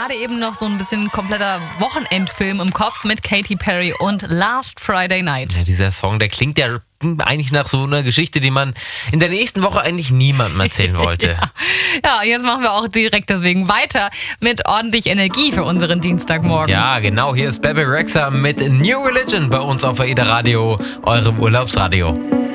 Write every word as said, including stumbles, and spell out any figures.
gerade eben noch so ein bisschen kompletter Wochenendfilm im Kopf mit Katy Perry und Last Friday Night. Ja, dieser Song, der klingt ja eigentlich nach so einer Geschichte, die man in der nächsten Woche eigentlich niemandem erzählen wollte. ja. ja, jetzt machen wir auch direkt deswegen weiter mit ordentlich Energie für unseren Dienstagmorgen. Ja, genau. Hier ist Bebe Rexha mit New Religion bei uns auf AIDA Radio, eurem Urlaubsradio.